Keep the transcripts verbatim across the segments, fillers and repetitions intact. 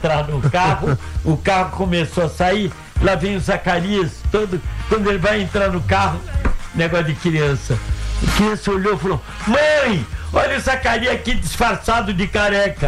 entrar no carro, o carro começou a sair, lá vem o Zacarias, todo, quando ele vai entrar no carro, negócio de criança. A criança olhou e falou: mãe, olha o Zacarias aqui disfarçado de careca.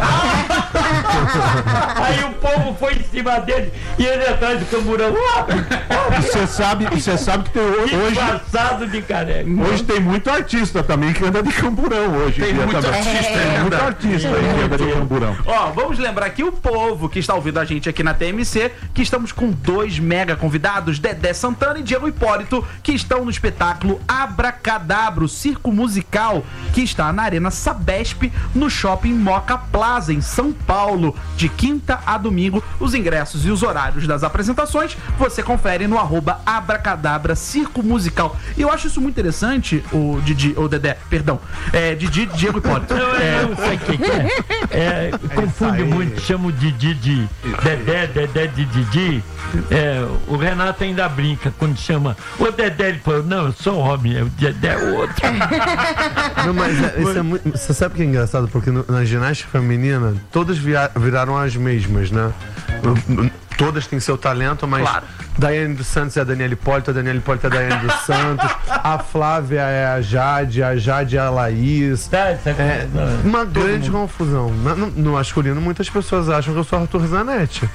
Aí o povo foi em cima dele e ele atrás do camburão. Você sabe, você sabe que tem hoje. Disfarçado de careca. Hoje tem muito artista também que anda de camburão hoje. Tem muito também. artista, Tem é, muito artista aí que anda de camburão. Ó, vamos lembrar que o povo que está ouvindo a gente aqui na T M C, que estamos com dois mega convidados, Dedé Santana e Diego Hipólito, que estão no espetáculo Abracadabra, o circo musical, que está na Arena Sabesp, no Shopping Moca Plaza, em São Paulo, de quinta a domingo. Os ingressos e os horários das apresentações você confere no arroba Abracadabra Circo Musical. E eu acho isso muito interessante, o Didi, o Dedé, perdão, é Didi, Diego Hipólito. Não, é, eu sei o que, que é. É, confunde muito, chama o Didi de Dedé, Dedé de Didi. É, o Renato ainda brinca quando chama o Dedé, ele falou: não, eu sou homem, o Dedé é outro. Não, mas é, isso é muito, você sabe o que é engraçado? Porque no, na ginástica feminina, todas via, viraram as mesmas, né? Todas têm seu talento, mas claro. Daiane dos Santos é a Daniela Hipólito, a Daniela Hipólito é a Daiane dos Santos, a Flávia é a Jade, a Jade é a Laís. É uma grande confusão. No, no masculino, muitas pessoas acham que eu sou Arthur Zanetti.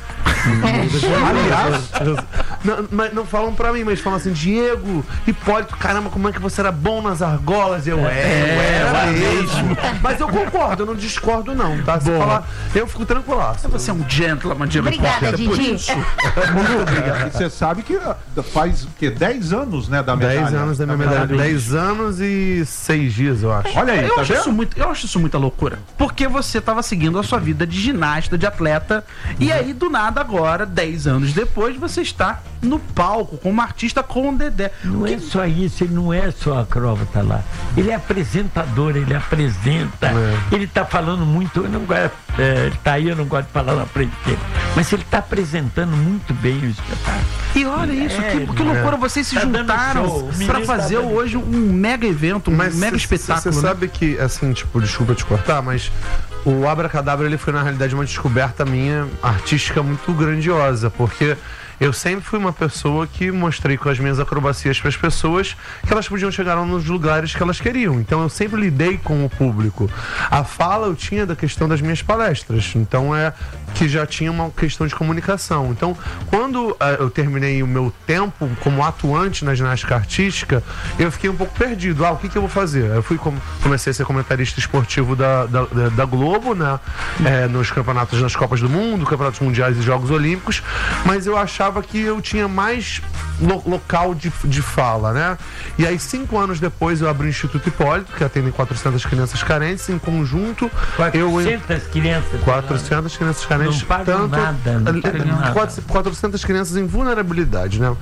Aliás, não, mas não falam pra mim, mas falam assim: Diego Hipólito, caramba, como é que você era bom nas argolas? Eu, é, é eu era mesmo. Mas eu concordo, eu não discordo não, tá? Se falar, eu fico tranquilaço. Você é um gentleman, Diego Hipólito. Obrigada, Didi. Muito obrigado. Você sabe que faz que dez anos, né, da medalha. dez anos da minha medalha. dez anos e seis dias, eu acho. Olha aí, eu, tá acho vendo? isso muito, eu acho isso muita loucura. Porque você tava seguindo a sua vida de ginasta, de atleta, e aí do nada agora, dez anos depois, você está no palco como artista com o Dedé. Não que... é só isso, ele não é só acróbata lá. Ele é apresentador, ele apresenta. É. Ele tá falando muito, eu não gosto, é, ele tá aí, eu não gosto de falar na frente dele. Mas ele tá apresentando muito bem o espetáculo. E olha isso, é, que, que loucura, é. vocês se tá juntaram pra fazer tá hoje um mega evento, um mas mega cê, espetáculo. Você né? sabe que, assim, tipo, desculpa te cortar, mas o Abracadabra, ele foi na realidade uma descoberta minha artística muito grandiosa, porque eu sempre fui uma pessoa que mostrei com as minhas acrobacias para as pessoas que elas podiam chegar nos lugares que elas queriam. Então eu sempre lidei com o público. A fala eu tinha da questão das minhas palestras. Então é que já tinha uma questão de comunicação. Então quando uh, eu terminei o meu tempo como atuante na ginástica artística, eu fiquei um pouco perdido. Ah, o que, que eu vou fazer? Eu fui com, comecei a ser comentarista esportivo da, da, da Globo, né? É, nos campeonatos, nas Copas do Mundo, campeonatos mundiais e Jogos Olímpicos, mas eu achava que eu tinha mais lo local de, de fala, né? E aí, cinco anos depois, eu abri o Instituto Hipólito, que atende quatrocentas crianças carentes, em conjunto... quatrocentas eu, crianças? quatrocentas crianças carentes. Não pagam tanto, nada, não pagam nada. quatrocentas crianças em vulnerabilidade, né?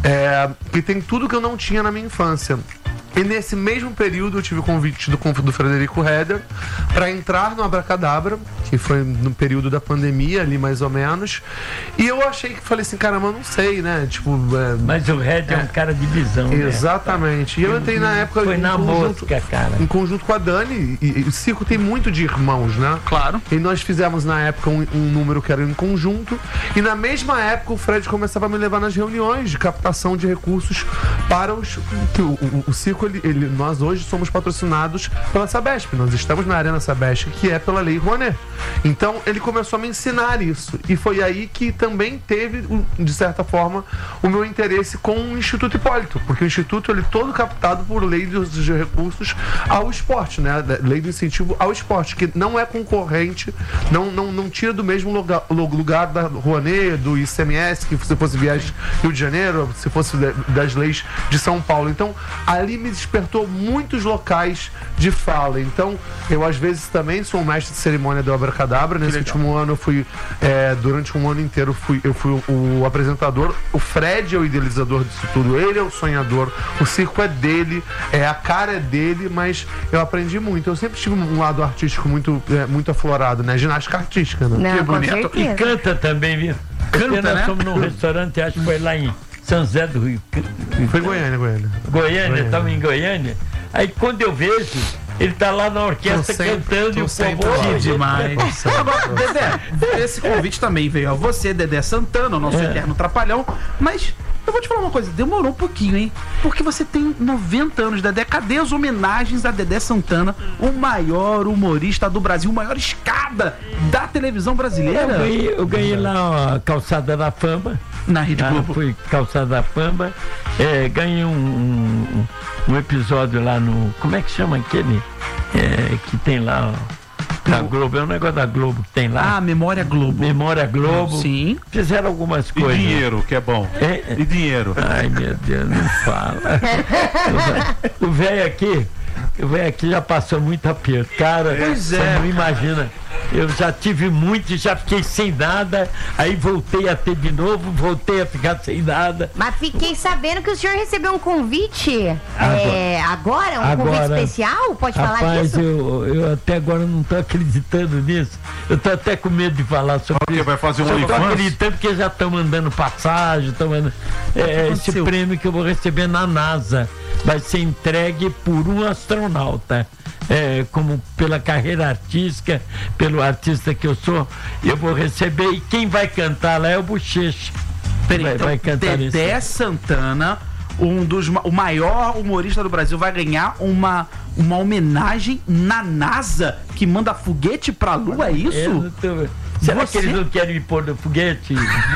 É, que tem tudo que eu não tinha na minha infância. E nesse mesmo período eu tive o convite do, do Frederico Heder para entrar no Abracadabra, que foi no período da pandemia ali mais ou menos. E eu achei que falei assim, caramba, eu não sei, né? Tipo, é, mas o Heder é, é um cara de visão. Exatamente. Né? E eu entrei na época foi em na conjunto, mosca, cara. Em conjunto com a Dani. E, e o circo tem muito de irmãos, né? Claro. E nós fizemos na época um, um número que era em conjunto. E na mesma época o Fred começava a me levar nas reuniões de captação de recursos para os. Que o, o, o circo Ele, ele, nós hoje somos patrocinados pela Sabesp, nós estamos na Arena Sabesp, que é pela Lei Rouanet. Então ele começou a me ensinar isso, e foi aí que também teve, de certa forma, o meu interesse com o Instituto Hipólito, porque o Instituto ele é todo captado por lei dos recursos ao esporte, né? Lei do incentivo ao esporte, que não é concorrente, não, não, não tira do mesmo lugar, lugar da Rouanet, do I C M S, que se fosse viagem Rio de Janeiro, se fosse das leis de São Paulo. Então ali me despertou muitos locais de fala. Então, eu às vezes também sou um mestre de cerimônia do Abracadabra. Nesse último ano eu fui, é, durante um ano inteiro, fui, eu fui o, o apresentador. O Fred é o idealizador disso tudo, ele é o sonhador, o circo é dele, é, a cara é dele, mas eu aprendi muito. Eu sempre tive um lado artístico muito, é, muito aflorado, né? Ginástica artística, né? Não, que bonito. E canta também, viu? Canta, Porque nós né? fomos num restaurante, acho que foi lá em São José do Rio. Foi Goiânia, Goiânia. Goiânia, estamos em Goiânia. Aí quando eu vejo, Ele tá lá na orquestra Tô sempre- cantando tô e o sempre povo... lá. Que demais. Agora, Dedé, esse convite também veio a você, Dedé Santana, o nosso É. eterno trapalhão, mas eu vou te falar uma coisa, demorou um pouquinho, hein? Porque você tem noventa anos, Dedé. Cadê as homenagens a Dedé Santana, o maior humorista do Brasil, o maior escada da televisão Eu brasileira? ganhei, eu ganhei lá a Calçada da Fama. Na Rede Ah, Globo. fui Calçada da Fama. É, ganhei um, um, um episódio lá no... Como é que chama aquele? É, que tem lá, ó, da Globo. É um negócio da Globo que tem lá. Ah, Memória Globo. Memória Globo. Sim. Fizeram algumas E coisas. dinheiro, que é bom. É, E dinheiro. ai, meu Deus, não fala. O velho aqui, o velho aqui já passou muito aperto. Cara, Pois você é, não imagina. Eu já tive muito e já fiquei sem nada. Aí voltei a ter de novo, voltei a ficar sem nada. Mas fiquei sabendo que o senhor recebeu um convite é, agora, um Agora. convite especial? Pode falar Rapaz, disso? eu, eu até agora não tô acreditando nisso. Eu tô até com medo de falar sobre Porque isso. vai fazer um Eu tô OnlyFans? acreditando porque já estão mandando passagem, estão mandando. É, esse aconteceu? prêmio que eu vou receber na NASA vai ser entregue por um astronauta. É, como pela carreira artística, pelo artista que eu sou, eu vou receber. E quem vai cantar lá é o Bochecha. Peraí, Vai, então, vai cantar Dedé Santana, um dos ma- o maior humorista do Brasil, vai ganhar uma, uma homenagem na NASA que manda foguete pra Lua, é Eu isso? não tô- Será Você? que eles não querem me pôr no foguete?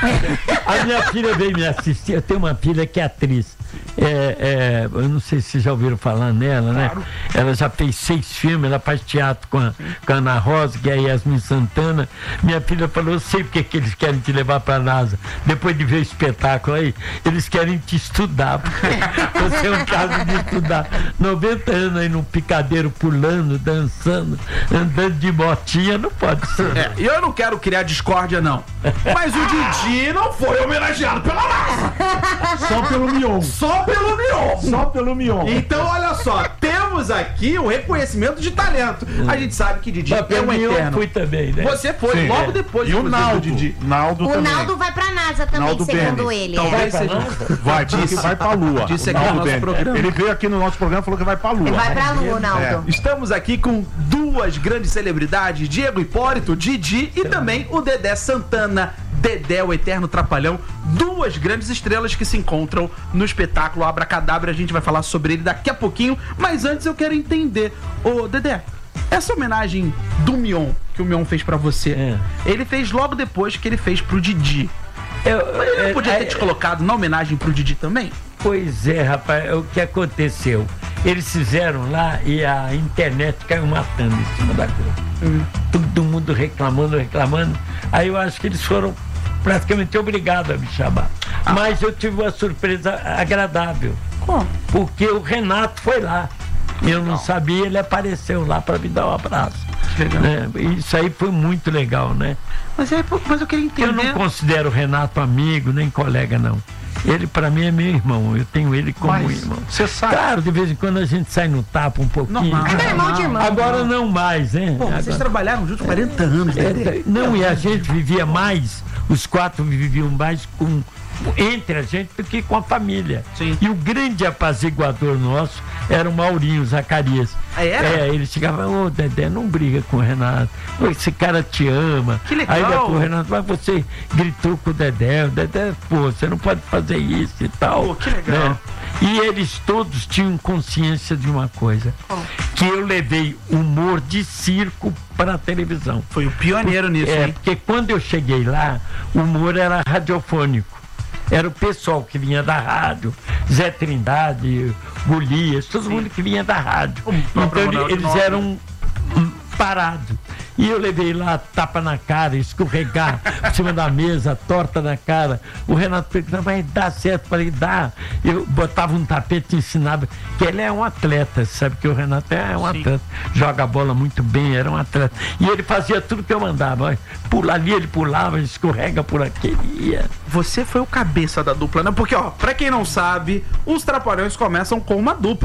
A minha filha veio me assistir. Eu tenho uma filha que é atriz. É, é, eu não sei se já ouviram falar nela, né? Ela já fez seis filmes, ela faz teatro com a, com a Ana Rosa, que é a Yasmin Santana. Minha filha falou: eu sei porque que eles querem te levar pra NASA. Depois de ver o espetáculo aí, eles querem te estudar. Porque você é um caso de estudar. noventa anos aí num picadeiro pulando, dançando, andando de motinha, não pode ser. É, e eu não quero criar discórdia, não. Mas o Didi não foi homenageado pela NASA, Só pelo Mion. só pelo Mion. Só pelo Mion. Então, olha só, temos aqui o reconhecimento de talento. A gente sabe que Didi Mas é pelo um mim eu eterno. fui também, né? Você foi Sim, logo é. depois E o inclusive, do Naldo. Didi. Naldo O também. Naldo vai pra NASA também, Naldo segundo Bene. ele. Talvez Vai pra seja. NASA? Vai, porque vai pra Lua. Disse aqui Naldo no nosso Bene. programa. Ele veio aqui no nosso programa e falou que vai pra Lua. Ele vai pra Lua, Naldo. Estamos aqui com duas grandes celebridades, Diego Hipólito, Didi e também o Dedé Santana. Dedé, o eterno trapalhão, duas grandes estrelas que se encontram no espetáculo Abracadabra. A gente vai falar sobre ele daqui a pouquinho, mas antes eu quero entender, ô Dedé, essa homenagem do Mion, que o Mion fez pra você, É. ele fez logo depois que ele fez pro Didi. Eu- Mas ele não é- podia ter é- te colocado na homenagem pro Didi também? Pois é, rapaz, é o que aconteceu? Eles fizeram lá e a internet caiu matando em cima da Globo. Todo mundo reclamando, reclamando. Aí eu acho que eles foram praticamente obrigados a me chamar. Mas eu tive uma surpresa agradável. Como? Porque o Renato foi lá. Eu não sabia, ele apareceu lá para me dar um abraço. Que legal. Né? Isso aí foi muito legal, né? Mas, é, mas eu queria entender. Eu não considero o Renato amigo, nem colega, não. Ele, para mim, é meu irmão. Eu tenho ele como Mas irmão. você sabe. Claro, de vez em quando a gente sai no tapa um pouquinho. Normal. É irmão de irmão. Agora não mais, né? Pô, vocês Agora- trabalharam juntos quarenta anos, É, Dedé. não, e a gente vivia mais, os quatro viviam mais com, entre a gente do que com a família. Sim. E o grande apaziguador nosso era o Maurinho Zacarias. Ah, era? É, ele chegava: ô Dedé, não briga com o Renato. Ô, esse cara te ama. Que legal. Aí depois o Renato: mas você gritou com o Dedé, o Dedé, pô, você não pode fazer isso e tal. Pô, que legal. Né? E eles todos tinham consciência de uma coisa: que eu levei humor de circo para a televisão. Foi o pioneiro nisso, É, hein? porque quando eu cheguei lá, o humor era radiofônico. Era o pessoal que vinha da rádio, Zé Trindade, Golias, todo mundo que vinha da rádio. O próprio Então ele- Manuel de eles Nóbrega. eram hum, parados. E eu levei lá tapa na cara, escorregar por cima da mesa, torta na cara. O Renato perguntava: mas dá certo? Falei: dá. Eu botava um tapete e ensinava, que ele é um atleta, sabe que o Renato é um Sim. atleta, joga a bola muito bem, era um atleta. E ele fazia tudo que eu mandava. Olha, pula ali, ele pulava, escorrega por aqui, ele ia. Você foi o cabeça da dupla, né? Porque, ó, pra quem não sabe, os Trapalhões começam com uma dupla.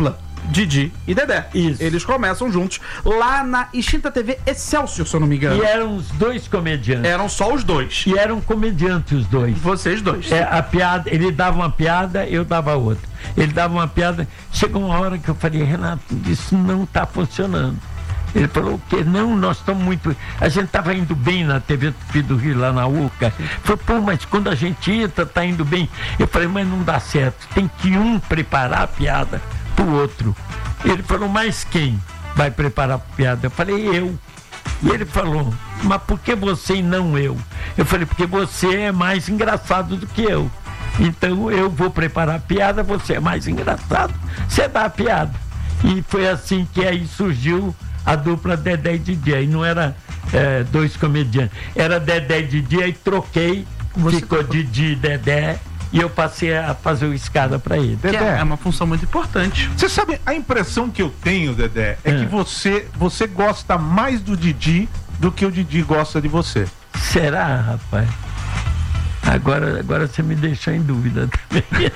Didi e Dedé. Isso. Eles começam juntos lá na extinta T V Excelsior, se eu não me engano. E eram os dois comediantes. Eram só os dois. E eram comediantes os dois. Vocês dois. É, a piada, ele dava uma piada, eu dava outra. Ele dava uma piada, chegou uma hora que eu falei, Renato, isso não está funcionando. Ele falou o quê? Não, nós estamos muito... A gente estava indo bem na T V Tupi do Rio, lá na U C A. Falei, pô, mas quando a gente entra, está indo bem. Eu falei, mas não dá certo. Tem que um preparar a piada pro outro. Ele falou, mas quem vai preparar a piada? Eu falei, eu. E ele falou, mas por que você e não eu? Eu falei, porque você é mais engraçado do que eu. Então eu vou preparar a piada, você é mais engraçado, você dá a piada. E foi assim que aí surgiu a dupla Dedé e Didi. Aí não era é, dois comediantes, era Dedé e Didi, aí troquei, você ficou tá... Didi e Dedé, e eu passei a fazer o escada pra ele. Que é uma função muito importante. Você sabe, a impressão que eu tenho, Dedé, é, é. que você, você gosta mais do Didi do que o Didi gosta de você. Será, rapaz? Agora, agora você me deixou em dúvida também.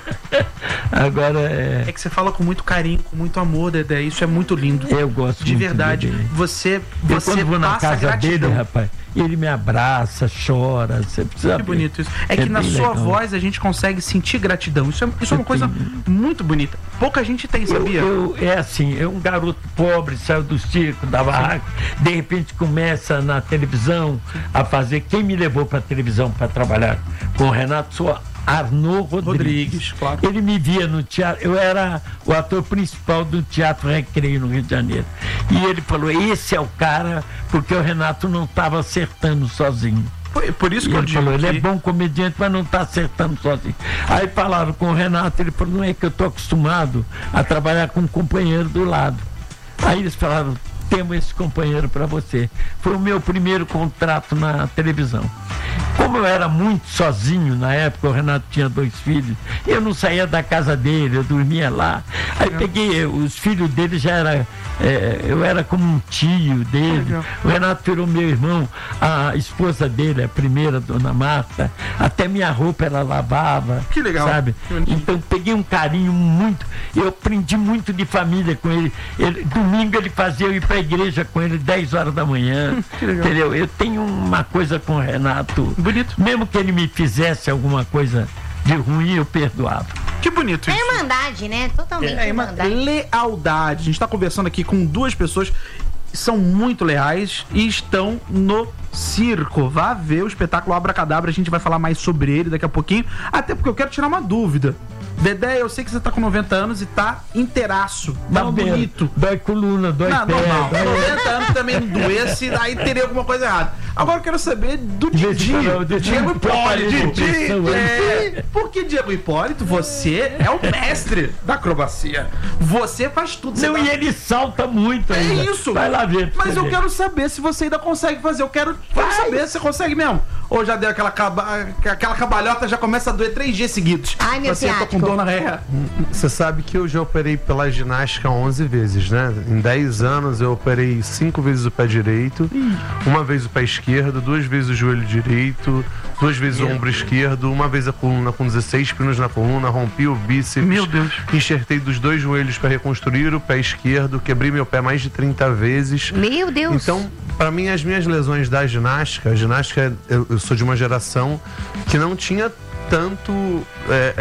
Agora é... É que você fala com muito carinho, com muito amor, Dedé. Isso é muito lindo. Eu gosto de muito verdade. Dele. Você, você quando vou na passa casa gratidão. dele, rapaz, ele me abraça, chora. Você precisa Que ver. bonito isso. É, é que na sua legal. voz a gente consegue sentir gratidão. Isso é, isso é uma coisa muito bonita. Pouca gente tem, sabia? Eu, eu, é assim, é um garoto pobre, saiu do circo, da barraca, de repente começa na televisão a fazer. Quem me levou para a televisão para trabalhar com o Renato sou Arnaud Rodrigues. Rodrigues, claro. Ele me via no teatro, eu era o ator principal do Teatro Recreio no Rio de Janeiro. E ele falou, esse é o cara, porque o Renato não estava acertando sozinho. Por, por isso E que eu ele digo falou, que... ele é bom comediante, mas não está acertando sozinho. Aí falaram com o Renato, ele falou, não é que eu estou acostumado a trabalhar com um companheiro do lado. Aí eles falaram, temos esse companheiro para você. Foi o meu primeiro contrato na televisão. Como eu era muito sozinho na época, o Renato tinha dois filhos, eu não saía da casa dele, eu dormia lá. Aí peguei, os filhos dele já era, é, eu era como um tio dele. O Renato virou meu irmão, a esposa dele, a primeira, dona Marta, até minha roupa ela lavava. Que legal. Sabe? Então peguei um carinho muito, eu aprendi muito de família com ele. ele domingo ele fazia eu ir para a igreja com ele dez horas da manhã. Entendeu? Eu tenho uma coisa com o Renato. Bonito. Mesmo que ele me fizesse alguma coisa de ruim, eu perdoava. Que bonito É isso. irmandade, né? Totalmente É, uma irmandade. lealdade. A gente está conversando aqui com duas pessoas que são muito leais e estão no circo. Vá ver o espetáculo Abracadabra, a gente vai falar mais sobre ele daqui a pouquinho, até porque eu quero tirar uma dúvida. Dedé, eu sei que você tá com noventa anos e tá inteiraço, tá Não, bonito. Dói coluna, dói Não, pé. normal. dói- noventa anos também doesse, aí teria alguma coisa errada. Agora eu quero saber do Desse Didi. canal, desse Diego Hipólito. canal, Didi, desse é, porque Diego Hipólito, você é o mestre da acrobacia. Você faz tudo. Você Não, dá- e ele salta muito ainda. É isso. Vai lá ver. pra Mas você eu ver. quero saber se você ainda consegue fazer. Eu quero, quero saber se você consegue mesmo. Ou já deu aquela, caba, aquela cabalhota, já começa a doer três dias seguidos. Ai, meu Você tá com ciático. dor na ré. Você sabe que eu já operei pela ginástica onze vezes, né? Em dez anos eu operei cinco vezes o pé direito, uma vez o pé esquerdo, duas vezes o joelho direito, duas vezes o ombro esquerdo, uma vez a coluna com dezesseis pinos na coluna, rompi o bíceps. Meu Deus. Enxertei dos dois joelhos para reconstruir o pé esquerdo, quebrei meu pé mais de trinta vezes. Meu Deus. Então, para mim, as minhas lesões da ginástica, a ginástica, eu, eu sou de uma geração que não tinha tanto é,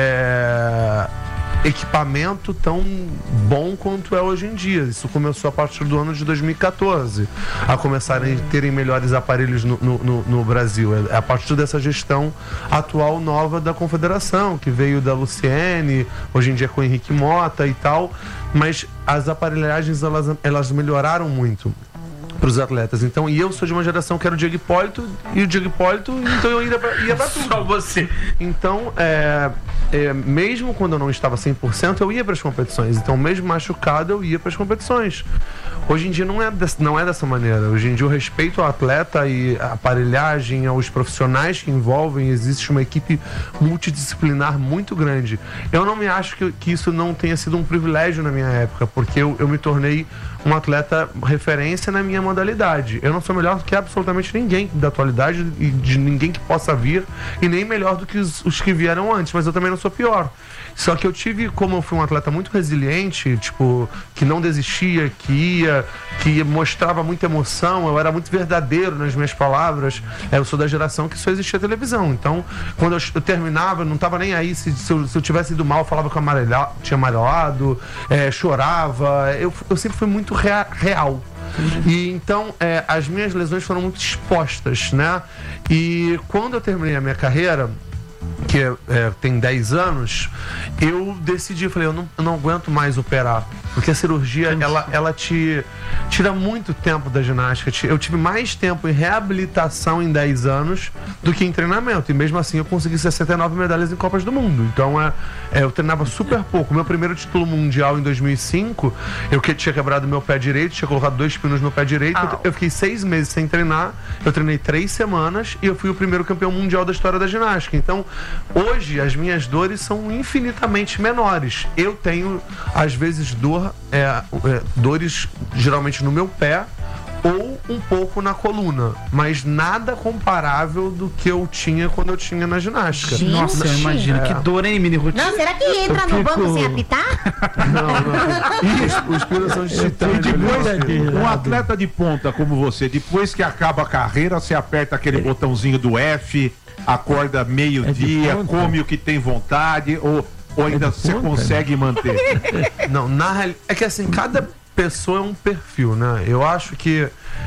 é, equipamento tão bom quanto é hoje em dia. Isso começou a partir do ano de dois mil e quatorze, a começarem a terem melhores aparelhos no, no, no, no Brasil. É a partir dessa gestão atual nova da Confederação, que veio da Luciene, hoje em dia com o Henrique Mota e tal, mas as aparelhagens, elas, elas melhoraram muito para os atletas. Então, e eu sou de uma geração que era o Diego Hipólito, e o Diego Hipólito, então eu ia pra, ia pra tudo. Só você. Então, é, é, mesmo quando eu não estava cem por cento, eu ia para as competições. Então, mesmo machucado, eu ia para as competições. Hoje em dia não é, dessa, não é dessa maneira. Hoje em dia o respeito ao atleta e a aparelhagem, aos profissionais que envolvem, existe uma equipe multidisciplinar muito grande. Eu não me acho que, que isso não tenha sido um privilégio na minha época, porque eu, eu me tornei um atleta referência na minha modalidade. Eu não sou melhor do que absolutamente ninguém da atualidade e de ninguém que possa vir, e nem melhor do que os, os que vieram antes, mas eu também não sou pior. Só que eu tive, como eu fui um atleta muito resiliente, tipo, que não desistia, que ia, que mostrava muita emoção, eu era muito verdadeiro nas minhas palavras. Eu sou da geração que só existia televisão. Então, quando eu, eu terminava, eu não estava nem aí. Se, se, eu, se eu tivesse ido mal, eu falava que eu amarelha, tinha amarelado, é, chorava. Eu, eu sempre fui muito rea, real. E então é, as minhas lesões foram muito expostas, né? E quando eu terminei a minha carreira, que é, tem dez anos, eu decidi, eu falei, eu não, eu não aguento mais operar, porque a cirurgia, ela, ela te tira muito tempo da ginástica. Eu tive mais tempo em reabilitação em dez anos do que em treinamento, e mesmo assim eu consegui sessenta e nove medalhas em Copas do Mundo. Então é, é, eu treinava super pouco. Meu primeiro título mundial em dois mil e cinco, eu que tinha quebrado meu pé direito, tinha colocado dois pinos no pé direito, eu, eu fiquei seis meses sem treinar, eu treinei três semanas e eu fui o primeiro campeão mundial da história da ginástica. Então, hoje, as minhas dores são infinitamente menores. Eu tenho, às vezes, dor, é, é, dores geralmente no meu pé ou um pouco na coluna, mas nada comparável do que eu tinha quando eu tinha na ginástica. Gente. Nossa, imagina, É. que dor, hein, Mini Ruth? Não, será que entra no fico- banco sem apitar? Não, não. Os, os pinos são de titânio. E depois, Verdade. um atleta de ponta como você, depois que acaba a carreira, você aperta aquele botãozinho do F, acorda meio-dia, É de ponta? come o que tem vontade, ou, ou ainda de você ponta? consegue manter? Não, na real, é que assim, cada pessoa é um perfil, né? Eu acho que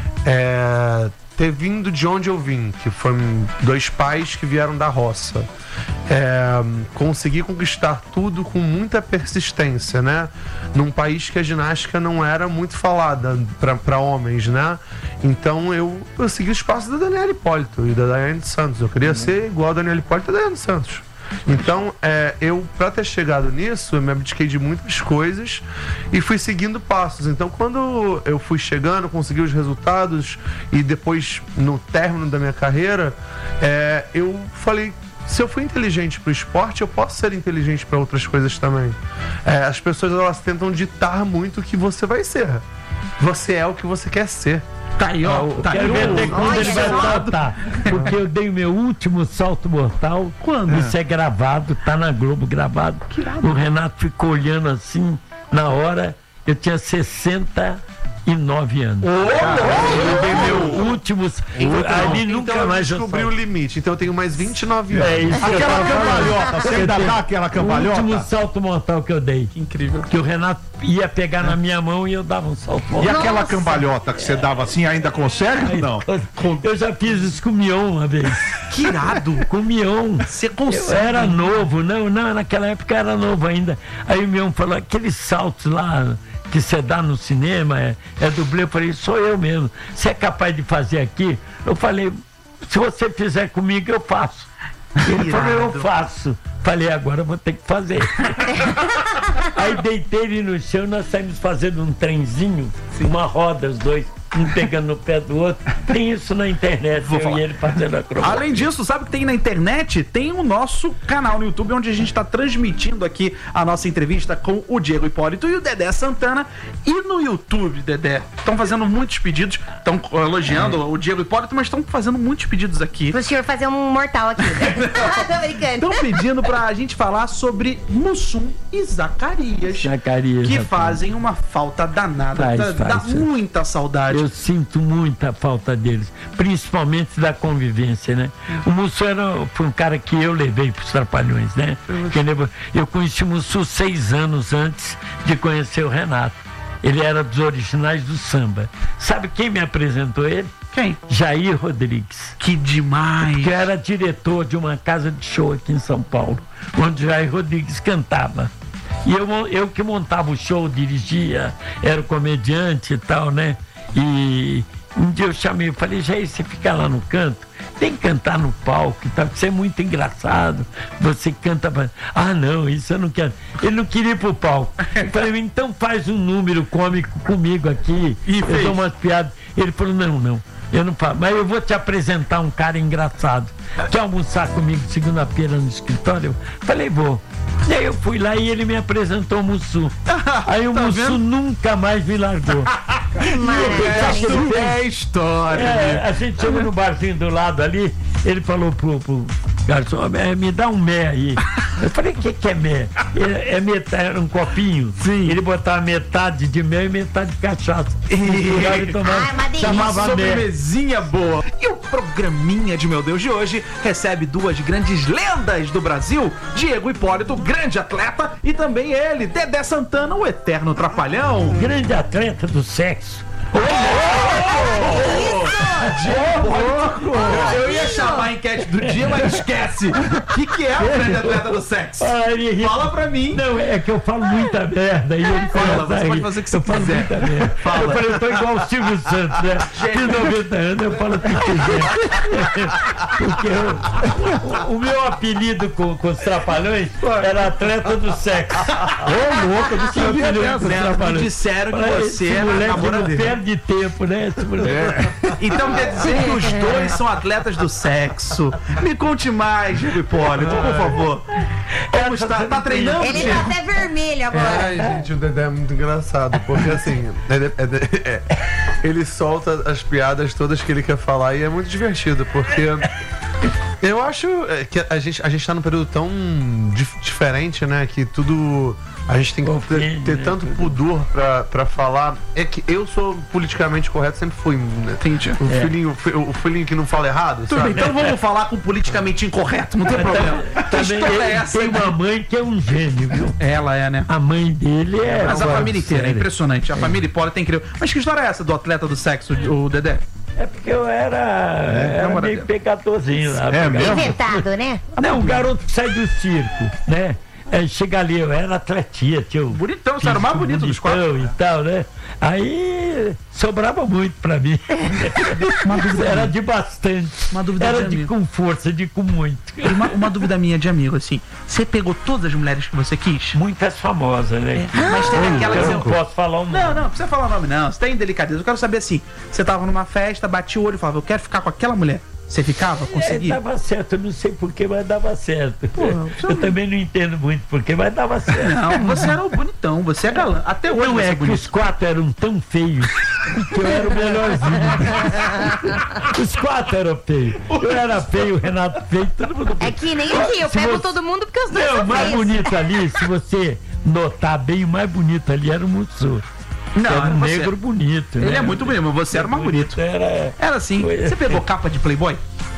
é, ter vindo de onde eu vim, que foram dois pais que vieram da roça, é, conseguir conquistar tudo com muita persistência, né? Num país que a ginástica não era muito falada para homens, né? Então eu, eu segui os passos da Daniela Hipólito e da Daiane Santos. Eu queria ser igual a Daniela Hipólito e a Daiane Santos. Então, é, eu, para ter chegado nisso, eu me abdiquei de muitas coisas e fui seguindo passos. Então, quando eu fui chegando, consegui os resultados e depois, no término da minha carreira, é, eu falei, se eu fui inteligente para o esporte, eu posso ser inteligente para outras coisas também. É, as pessoas, elas tentam ditar muito o que você vai ser. Você é o que você quer ser. Tá aí, ó. Eu Tá aí, quero ver até ó. quando ele vai Olha. saltar. Porque eu dei o meu último salto mortal. Quando? Isso é gravado, tá na Globo gravado. O Renato ficou olhando assim, na hora, eu tinha sessenta e nove anos. Eu dei meu último. Ali nunca então eu mais eu descobri o salto. limite. Então eu tenho mais vinte e nove anos. É isso que eu Aquela tava falando. cambalhota, você ainda dá aquela O último cambalhota? salto mortal que eu dei. Que incrível. Que o Renato ia pegar na minha mão e eu dava um salto E mortal. aquela Nossa. cambalhota que você dava assim, ainda consegue ou não? Eu já fiz isso com o Mion uma vez. Que irado. Com o Mion. Você Eu consegue. era novo, não, não, naquela época eu era novo ainda. Aí o Mion falou, aqueles saltos lá que você dá no cinema, é, é dublê. Eu falei, sou eu mesmo. Você é capaz de fazer aqui? Eu falei, se você fizer comigo, eu faço. Ele falou, eu faço. Falei, agora eu vou ter que fazer. Aí deitei ele no chão, nós saímos fazendo um trenzinho, uma roda, os dois, um pegando no pé do outro. Tem isso na internet, Vou eu falar. e ele fazendo acrobacia. Além disso, sabe o que tem na internet? Tem o nosso canal no YouTube, onde a gente está transmitindo aqui a nossa entrevista com o Diego Hipólito e o Dedé Santana. E no YouTube, Dedé, estão fazendo muitos pedidos, estão elogiando o Diego Hipólito, mas estão fazendo muitos pedidos aqui. Pro senhor fazer um mortal aqui. Tô brincando. Estão pedindo pra gente falar sobre Mussum e Zacarias. Zacarias, que rapaz. fazem uma falta danada. Faz, dá, dá faz. muita saudade. Eu sinto muita falta deles, principalmente da convivência, né? O Mussum era, foi um cara que eu levei para os Trapalhões, né? Que levou- eu conheci o Mussum seis anos antes de conhecer o Renato. Ele era dos originais do samba. Sabe quem me apresentou ele? Quem? Jair Rodrigues, Que demais. que era diretor de uma casa de show aqui em São Paulo, onde Jair Rodrigues cantava. E eu, eu que montava o show, dirigia, era o comediante e tal, né? E um dia eu chamei, eu falei, Jair, você fica lá no canto, tem que cantar no palco e tal, você é muito engraçado, você canta... pra-" Ah, não, isso eu não quero. Ele não queria ir pro palco. Eu falei, então faz um número cômico comigo aqui, E eu fez. dou umas piadas. Ele falou, não, não. Eu não falo, mas eu vou te apresentar um cara engraçado. Quer almoçar comigo segunda-feira no escritório? Eu falei, vou. Daí eu fui lá e ele me apresentou o Mussum. Aí o Tá Mussum vendo? nunca mais me largou. Maravilha. É história. É, a gente chegou no barzinho do lado ali, ele falou pro, pro garçom, "É, me dá um mé aí." Eu falei, o que, que é mé? É, é metade, era um copinho. Sim. Ele botava metade de mel e metade de cachaça. Misturava e tomava, Ai, uma delícia. chamava mé. Sobremesinha boa. E o programinha de Meu Deus de hoje recebe duas grandes lendas do Brasil: Diego Hipólito, grande atleta, e também ele, Dedé Santana, o eterno trapalhão. Grande atleta do sexo. Eu ia chamar a enquete do dia, mas esquece. O que, que é o grande atleta do sexo? Ah, ele ri. Fala pra mim. Não, é que eu falo muita merda e ele Fala, começa a você pode rir. fazer o que você Eu falo quiser. muita merda. Fala. Eu falei, eu tô igual o Silvio Santos, né? De noventa anos eu falo o que quiser. Porque eu- o, o meu apelido com, com os trapalhões era atleta do sexo. Ô, louco, eu não sabia dessa. Com os Me trapalhões. disseram que Olha, você esse era moleque não namoradeiro. perde tempo, né? Esse moleque. Então quer dizer que os dois são atletas do sexo. Me conte mais, Diego Hipólito, por favor. Como está? Tá treinando, Ele tá Diego? até vermelho agora. Ai, gente, o Dedé é muito engraçado, porque assim, é- é- é- ele solta as piadas todas que ele quer falar e é muito divertido, porque eu acho é, que a gente, a gente tá num período tão dif- diferente, né, que tudo... A gente tem que ter, ter tanto pudor pra, pra falar. É que eu sou politicamente correto, sempre fui. Né? Entendi. O, filhinho, o fi- o filhinho que não fala errado, Tudo sabe? bem, então vamos falar com politicamente incorreto, não tem problema. Que Também história é ele essa? tem uma mãe que é um gênio, viu? Ela é, né? A mãe dele é. Mas a fora família de inteira, é série. impressionante. A família Hipólito é incrível. Mas que história é essa do atleta do sexo, o Dedé? É porque eu era, era namoradeiro. meio pecadorzinho lá. É mesmo? Inventado, né? Não, o garoto que sai do circo, né? É, chega ali, eu era atletia, tio. Bonitão, você era o mais bonito dos quatro. E tal, né? Aí sobrava muito pra mim. Era de bastante. Uma dúvida Era de de amigo. com força, de com muito. Uma, uma dúvida minha de amigo, assim. Você pegou todas as mulheres que você quis? Muitas famosas, né? Mas tem aquela Eu que não você... posso falar o nome. Não, não, não precisa falar o nome, não. Você tem delicadeza. Eu quero saber assim: você tava numa festa, batia o olho e falava, eu quero ficar com aquela mulher. Você ficava? É, Conseguia? dava certo, eu não sei porquê, mas dava certo. Pô, eu também não entendo muito porquê, mas dava certo. Não, você era o bonitão, você é galã. Até hoje Não você é é que bonito. os quatro eram tão feios que eu era o melhorzinho. Os quatro eram feios. Eu era feio, o Renato feio, todo mundo É feio. que nem aqui, eu Se pego você- todo mundo porque os dois Não, são o mais feios. bonito ali, se você notar bem, o mais bonito ali era o Mussum. Não, Era um você- negro bonito. Ele né? é muito bonito, mas você era o mais bonito. Era. Era assim. Você pegou capa de Playboy?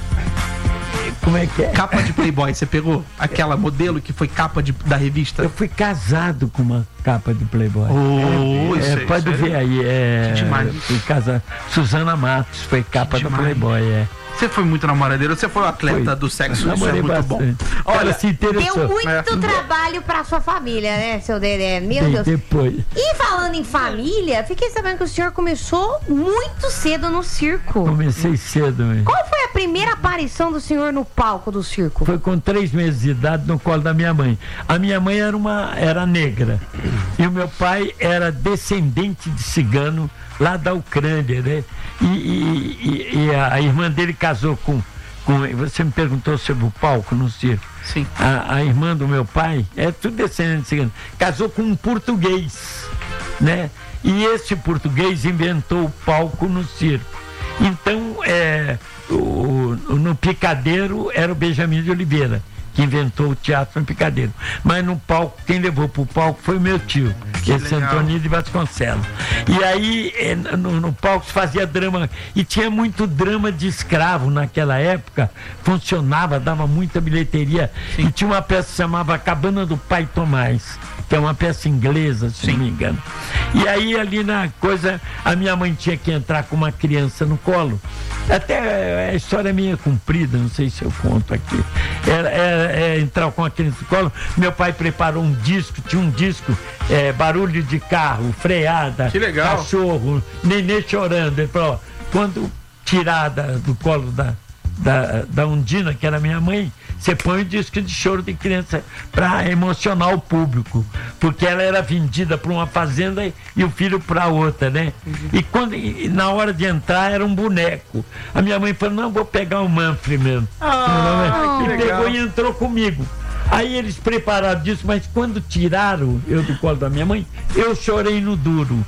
Como é que é? Capa de Playboy, você pegou? Aquela modelo que foi capa de, da revista? Eu fui casado com uma capa de Playboy. Oh, isso É, aí, pode isso aí. ver aí, é. Que demais. Fui casado. Suzana Matos foi capa da demais. Playboy, é. Você foi muito namoradeiro, você foi o atleta Foi. do sexo, isso é Namorei muito bastante. bom. Ela Olha, se interessou. Deu muito É. trabalho pra sua família, né, seu Dedé? Meu Bem, Deus. depois. E falando em família, fiquei sabendo que o senhor começou muito cedo no circo. Comecei cedo, mesmo. Qual foi a primeira aparição do senhor no palco do circo? Foi com três meses de idade no colo da minha mãe. A minha mãe era uma era negra e o meu pai era descendente de cigano lá da Ucrânia, né? E, e- e- e a, a irmã dele casou com, com. Você me perguntou sobre o palco no circo. sim. A, a irmã do meu pai é tudo descendente de cigano. Casou com um português, né? E esse português inventou o palco no circo. Então, é, o, o- no Picadeiro era o Benjamin de Oliveira, que inventou o teatro no Picadeiro. Mas no palco, quem levou pro palco foi o meu tio, esse legal. Antônio de Vasconcelos. E aí, é, no, no palco se fazia drama, e tinha muito drama de escravo naquela época, funcionava, dava muita bilheteria. E tinha uma peça que se chamava Cabana do Pai Tomás, que é uma peça inglesa, se não me engano. E aí, ali na coisa, a minha mãe tinha que entrar com uma criança no colo. Até a história é meio comprida, não sei se eu conto aqui. Era, era- é, entrar com a criança no colo. Meu pai preparou um disco, tinha um disco, é, barulho de carro, freada, Que legal. cachorro, nenê chorando. Ele falou, ó, quando tirar da- do colo da, da, da Undina, que era minha mãe, você põe o disco de choro de criança para emocionar o público, porque ela era vendida para uma fazenda e, e o filho para outra, né? E quando e na hora de entrar era um boneco. A minha mãe falou, não, vou pegar o Manfred mesmo. Ah, e que legal. pegou e entrou comigo. Aí eles prepararam disso, mas quando tiraram eu do colo da minha mãe, eu chorei no duro.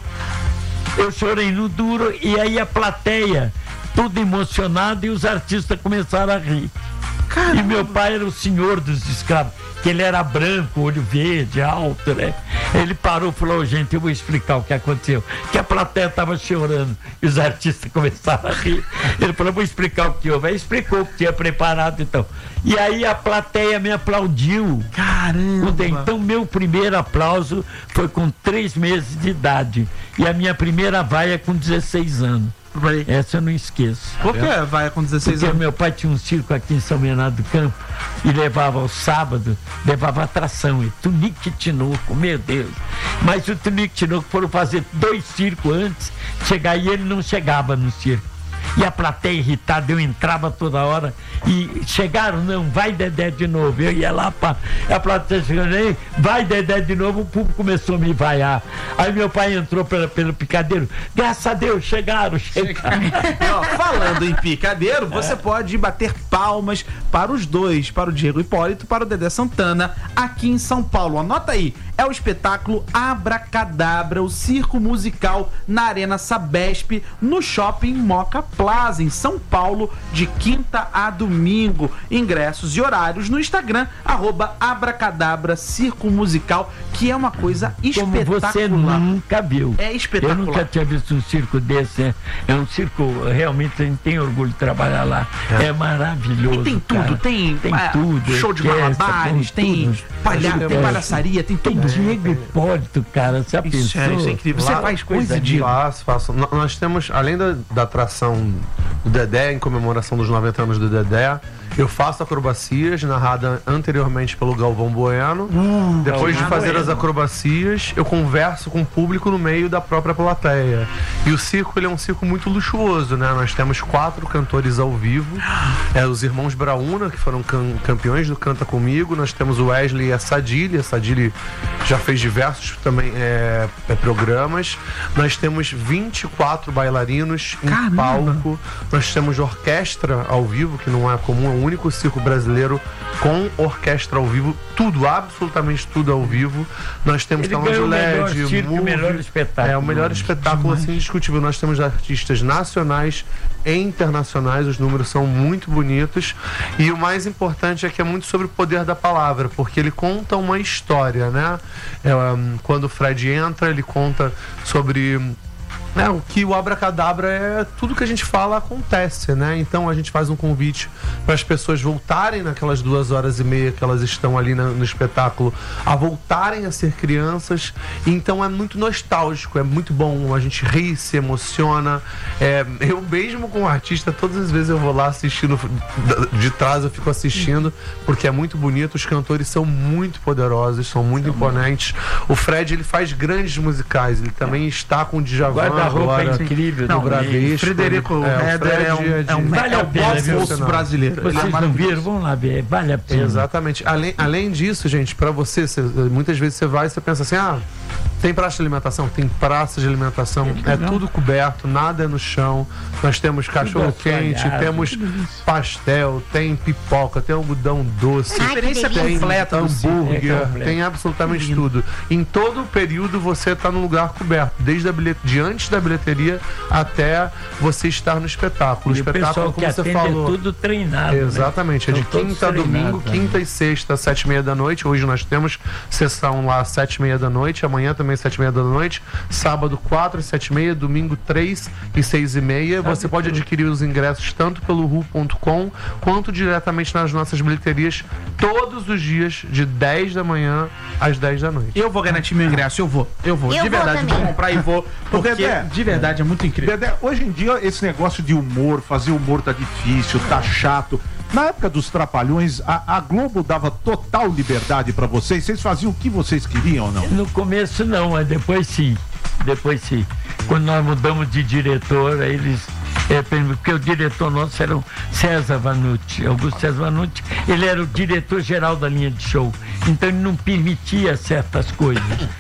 Eu chorei no duro e aí a plateia, tudo emocionado, e os artistas começaram a rir. Caramba. E meu pai era o senhor dos escravos, que ele era branco, olho verde, alto, né? Ele parou e falou: gente, eu vou explicar o que aconteceu. Que a plateia estava chorando e os artistas começaram a rir. Ele falou: vou explicar o que houve. Aí explicou o que tinha preparado, então. E aí a plateia me aplaudiu. Caramba! Então meu primeiro aplauso foi com três meses de idade. E a minha primeira vaia com dezesseis anos. Essa eu não esqueço. Por que vai com dezesseis Porque anos? meu pai tinha um circo aqui em São Bernardo do Campo e levava ao sábado, levava atração, e Tunique e Tinoco, meu Deus. Mas o Tunique e Tinoco foram fazer dois circos antes de chegar e ele não chegava no circo. E a plateia irritada, eu entrava toda hora e chegaram, não, vai Dedé de novo. Eu ia lá, pá, a plateia chegando aí, vai Dedé de novo, o público começou a me vaiar. Aí meu pai entrou pela, pelo picadeiro, graças a Deus, chegaram, chegaram. Ó, falando em picadeiro, você é. pode bater palmas para os dois, para o Diego Hipólito e para o Dedé Santana, aqui em São Paulo. Anota aí, é o espetáculo Abracadabra, o circo musical na Arena Sabesp, no Shopping Moca Plaza, em São Paulo, de quinta a domingo. Ingressos e horários no Instagram, arroba Abracadabra Circo Musical, que é uma coisa Como espetacular. Você nunca viu. É espetacular. Eu nunca tinha visto um circo desse. É, é um circo, realmente a gente tem orgulho de trabalhar lá. É, é maravilhoso. E tem tudo, cara. tem, tem é, tudo, show de orquestra, malabares, tem, tudo. palha tem É. palhaçaria, tem Tem tudo. Diego Hipólito, cara. Você já Isso, pensou? é, isso é incrível. Você Lá- faz coisa de. Faço, faço. N- Nós temos, além da, da atração do Dedé, em comemoração dos noventa anos do Dedé, eu faço acrobacias, narrada anteriormente pelo Galvão Bueno. Depois de Galvão fazer Bueno. as acrobacias, eu converso com o público no meio da própria plateia. E o circo, ele é um circo muito luxuoso, né? Nós temos quatro cantores ao vivo. É, os irmãos Brauna, que foram cam- campeões do Canta Comigo. Nós temos o Wesley e a Sadili. A Sadili já fez diversos também é, é, programas. Nós temos vinte e quatro bailarinos em Caramba! palco. Nós temos orquestra ao vivo, que não é comum, é o único circo brasileiro com orquestra ao vivo, tudo, absolutamente tudo ao vivo. Nós temos Ele telão de ganhou o melhor L E D, circo, o movie. melhor espetáculo. É o melhor espetáculo, assim, indiscutível. Nós temos artistas nacionais e internacionais, os números são muito bonitos. E o mais importante é que é muito sobre o poder da palavra, porque ele conta uma história, né? É, um, quando o Fred entra, ele conta sobre... É, o que o abracadabra é tudo que a gente fala acontece, né? Então a gente faz um convite para as pessoas voltarem naquelas duas horas e meia que elas estão ali na- no espetáculo, a voltarem a ser crianças. Então é muito nostálgico, é muito bom, a gente ri, se emociona. É, eu mesmo como artista, todas as vezes eu vou lá assistindo, de trás eu fico assistindo, porque é muito bonito, os cantores são muito poderosos, são muito imponentes. O Fred, ele faz grandes musicais, ele também está com o Djavan. Guarda-roupa Agora, incrível Não, do Bradesco. Frederico É, o Heder Fred é um, é de- é um, Vale é a o pena, boss viu, moço senão? brasileiro. Ele é Vocês não maravilhoso. viram? Vão lá ver, vale a pena. Exatamente. Além, além disso, gente, pra você, cê- muitas vezes você vai e você pensa assim, ah, tem praça de alimentação? Tem praça de alimentação, é tudo coberto, nada é no chão. Nós temos cachorro quente, assoalhado, temos pastel, tem pipoca, tem algodão doce. Ai, que Experiência delícia. completa do circo. Hambúrguer, É completo. tem absolutamente tudo. Em todo o período você está num lugar coberto, desde a bilhet... de antes da bilheteria até você estar no espetáculo. O E o espetáculo, pessoal que como você atende falou. é tudo treinado. né? Exatamente, é de São todos quinta a domingo, treinados, né? quinta e sexta, sete e meia da noite. Hoje nós temos sessão lá às sete e meia da noite, amanhã também sete e meia da noite, sábado quatro e sete e meia, domingo três e seis e meia. Sabe Você pode tudo. adquirir os ingressos tanto pelo ru ponto com quanto diretamente nas nossas bilheterias todos os dias, de dez da manhã às dez da noite. Eu vou garantir meu ingresso, eu vou, eu vou. Eu de vou verdade, também. vou comprar e vou. Porque Dedé. de verdade é muito incrível. Dedé, hoje em dia esse negócio de humor, fazer humor tá difícil, tá chato. Na época dos Trapalhões, a, a Globo dava total liberdade pra vocês. Vocês faziam o que vocês queriam ou não? No começo não, mas depois sim. Depois sim. Quando nós mudamos de diretor, aí eles. É, porque o diretor nosso era o César Vanucci, Augusto César Vanucci, ele era o diretor-geral da linha de show, então ele não permitia certas coisas.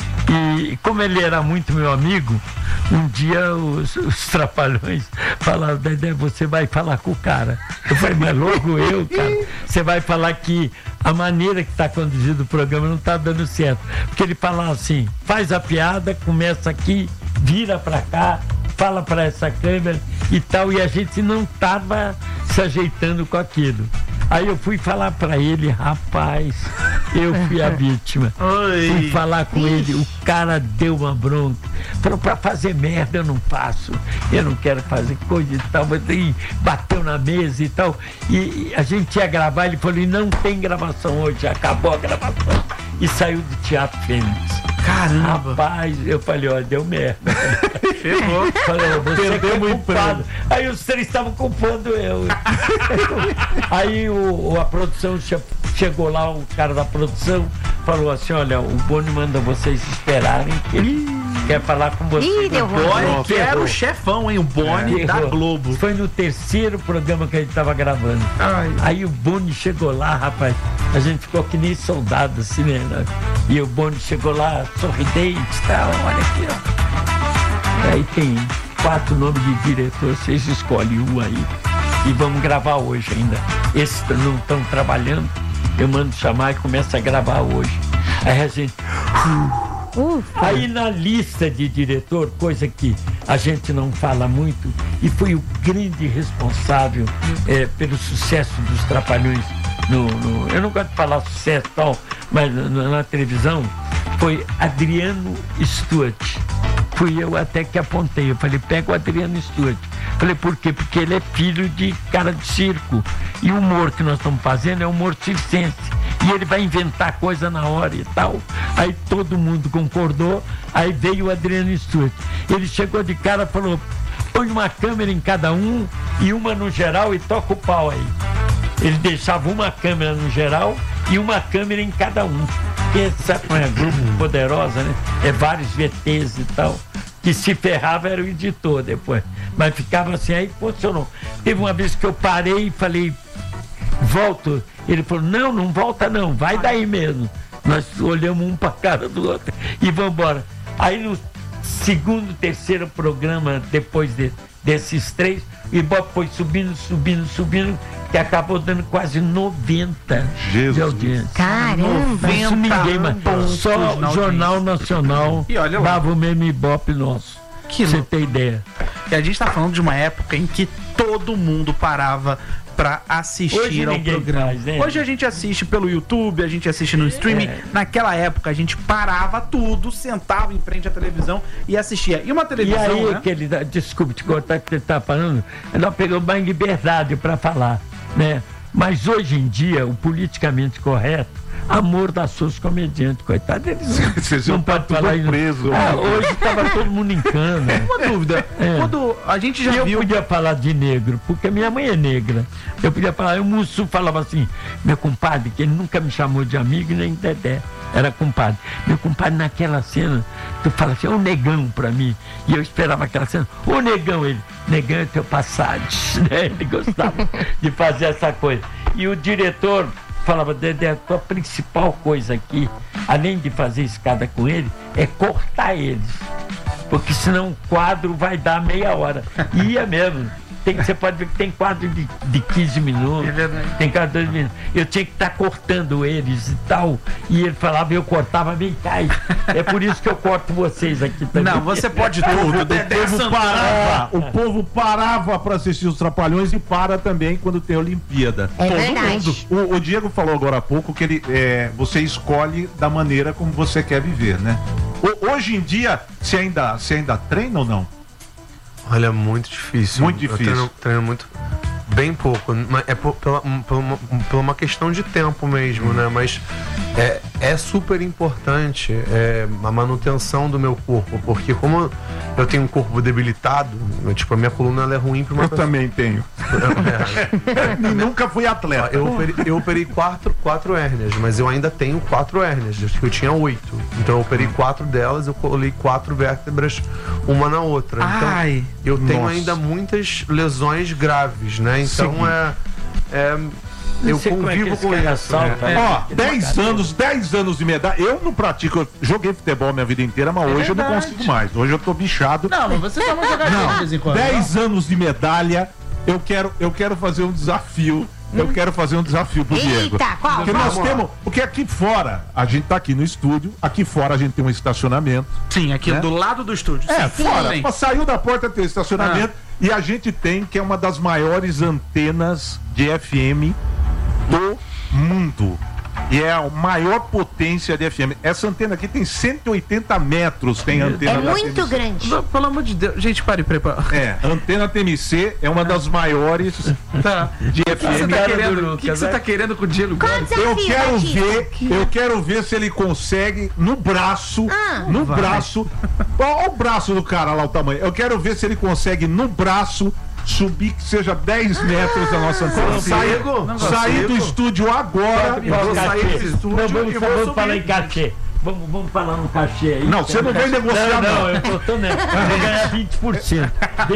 E como ele era muito meu amigo, um dia os, os Trapalhões falaram, Dedé, você vai falar com o cara. Eu falei, mas logo eu, cara. você vai falar que a maneira que está conduzido o programa não está dando certo. Porque ele fala assim, faz a piada, começa aqui, vira para cá, fala para essa câmera e tal, e a gente não estava se ajeitando com aquilo. Aí eu fui falar para ele, rapaz, eu fui a vítima. Oi. Fui falar com ele, o cara deu uma bronca. Falou, pra fazer merda eu não faço, eu não quero fazer coisa e tal, mas aí bateu na mesa e tal. E, e a gente ia gravar, ele falou, e não tem gravação hoje, acabou a gravação. E saiu do Teatro Fênix. Caramba. Rapaz, eu falei, ó, deu merda. Ferrou. Falei, você que é Perdemos o culpado. Aí os três estavam culpando eu. Aí o, o- a produção che- chegou lá, o cara da produção falou assim, olha, o Boni manda vocês esperarem que ele quer falar com vocês. Ih, deu ruim. Boni, que era o Errou. chefão, hein? O Boni da Errou. Globo. Foi no terceiro programa que a gente tava gravando. Ai. Aí o Boni chegou lá, rapaz, a gente ficou que nem soldado assim, né? E o Boni chegou lá, sorridente e tal, olha aqui, ó. Aí tem quatro nomes de diretor, vocês escolhem um aí. E vamos gravar hoje ainda. Esses não estão trabalhando, eu mando chamar e começo a gravar hoje. Aí a gente... Ufa. Aí na lista de diretor, coisa que a gente não fala muito, e foi o grande responsável eh, pelo sucesso dos Trapalhões, no, no- eu não gosto de falar sucesso e tal, mas na, na televisão, foi Adriano Stuart. Fui eu até que apontei, eu falei, pega o Adriano Stuart. Falei, por quê? Porque ele é filho de cara de circo. E o humor que nós estamos fazendo é humor circense. E ele vai inventar coisa na hora e tal. Aí todo mundo concordou, aí veio o Adriano Stuart. Ele chegou de cara e falou, põe uma câmera em cada um e uma no geral e toca o pau aí. Ele deixava uma câmera no geral e uma câmera em cada um. Porque sabe como é grupo poderosa, né? É vários V Ts e tal. Que se ferrava era o editor depois. Mas ficava assim, aí funcionou. Teve uma vez que eu parei e falei, volto. Ele falou, não, não volta não, vai daí mesmo. Nós olhamos um pra cara do outro e vamos embora. Aí no segundo, terceiro programa, depois de, desses três, o Ibope foi subindo, subindo, subindo, que acabou dando quase noventa Jesus. de audiência. Caramba. Isso ninguém mais. Só na o Jornal Nacional E olha lá. dava o mesmo Ibope nosso. Que Pra você louco. ter ideia. E a gente tá falando de uma época em que todo mundo parava pra assistir Hoje ao ninguém programa. faz, né? Hoje a gente assiste pelo YouTube, a gente assiste no streaming. É. Naquela época a gente parava tudo, sentava em frente à televisão e assistia. E uma E televisão, aí, né? que ele, desculpe te cortar que você está falando, nós pegamos mais liberdade para falar, né? Mas hoje em dia, o politicamente correto, amordaçou os comediantes, coitado deles. Vocês Não, iam não pode tá tudo falar isso. preso. Ah, hoje estava todo mundo em cana. Uma dúvida. É. Quando a gente já E eu viu. podia falar de negro, porque minha mãe é negra. Eu podia falar, o Mussu falava assim, meu compadre, que ele nunca me chamou de amigo nem de Dedé, era compadre. Meu compadre, naquela cena, tu fala assim, ô negão pra mim. E eu esperava aquela cena, ô negão, ele, negão é teu passado, né? Ele gostava de fazer essa coisa. E o diretor falava, Dedé, a tua principal coisa aqui, além de fazer escada com ele, é cortar eles. Porque senão o quadro vai dar meia hora. E ia mesmo. Tem, você pode ver que tem quadro de, de quinze minutos, É verdade. tem quadro de dois minutos. Eu tinha que estar cortando eles e tal. E ele falava, eu cortava, vem cá. É por isso que eu corto vocês aqui também. Não, você pode tudo. O Dedé povo Santana. parava, o povo parava para assistir os Trapalhões e para também quando tem Olimpíada. É Todo verdade. mundo. O, o Diego falou agora há pouco que ele, é, você escolhe da maneira como você quer viver, né? O- hoje em dia, você ainda, você ainda treina ou não? Olha, muito difícil. Muito Eu difícil. treino, treino muito. Bem pouco. Mas é por, pela, um, pela, uma, pela uma questão de tempo mesmo, né? Mas é, é super importante é, a manutenção do meu corpo. Porque como eu tenho um corpo debilitado, eu, tipo, a minha coluna ela é ruim pra uma Eu pessoa. também tenho. É, E nunca fui atleta. eu operei, eu operei quatro, quatro hérnias, mas eu ainda tenho quatro hérnias. Acho que eu tinha oito. Então eu operei quatro delas, eu colei quatro vértebras uma na outra. Então Ai. eu tenho Nossa. ainda muitas lesões graves, né? Então Sim. é, é- eu sei como é que convivo esse com cara isso. salta, né? né? Ó, dez anos, dez anos de medalha. Eu não pratico, eu joguei futebol minha vida inteira, mas hoje eu não verdade. consigo mais. Hoje eu tô bichado. Não, mas você tava jogando de vez em quando. dez anos de medalha. Eu quero, eu quero fazer um desafio eu quero fazer um desafio pro Eita, Diego. qual? Porque Qual? nós temos. Porque aqui fora, a gente tá aqui no estúdio, aqui fora a gente tem um estacionamento. Sim, aqui Né? do lado do estúdio. É, Sim. fora. Sim. Mas saiu da porta tem estacionamento. E a gente tem, que é uma das maiores antenas de F M do mundo. E é a maior potência de F M. Essa antena aqui tem cento e oitenta metros, tem a antena É da muito T M C. grande. Não, pelo amor de Deus. Gente, pare, prepara. É, a antena T M C é uma das maiores Tá. de O que você F M. tá Cara do querendo? O que, Lucas, que você né? tá querendo com o Diego? Qual o Eu desafio, quero Batista? ver, eu quero ver se ele consegue no braço, Ah. no braço. Olha o braço do cara lá, o tamanho. Eu quero ver se ele consegue no braço subir que seja dez metros da nossa antena. Sair, Não sair do consigo. estúdio agora. Qual vou cachê? sair desse estúdio Não, vamos, e vou vamos subir. falar em cachê. Vamos, vamos falar no cachê aí. Não, você não vem negociar, Não, não, não. eu tô, tô nessa. Eu vou ganhar vinte por cento.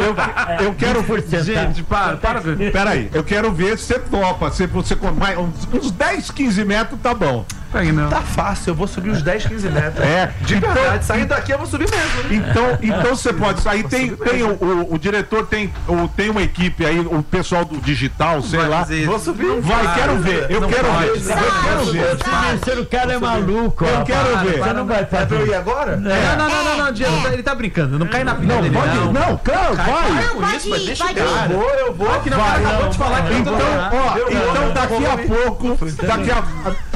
Eu, eu quero- vinte por cento, Gente, tá? para, para. Pera aí, eu quero ver se você topa. Se você com mais uns, uns dez, quinze metros, tá bom. Pega, não. Tá fácil, eu vou subir uns dez, quinze metros. É. De verdade, saindo daqui eu vou subir mesmo. Hein? Então, então você pode sair. Tem, tem o, o, o diretor, tem, o, tem uma equipe aí, o pessoal do digital, sei Vai lá. fazer isso. Vou subir. Vai, quero ver. Eu Não quero pode. ver. Eu quero ver. Esse cara é maluco. Eu ó. quero ver. Você não vai É pra eu ir fazer. agora? Não, não, não, não, não, Diego, ele tá brincando. Não cai na pilha Não, dele, pode. não. Não, claro, vai. Não, com pode isso, mas ir, deixa pode o cara. ir. Vou, eu vou. Que não, Vai, cara acabou não, de falar que Então, ó, Eu- então eu- daqui eu- a pouco, daqui a...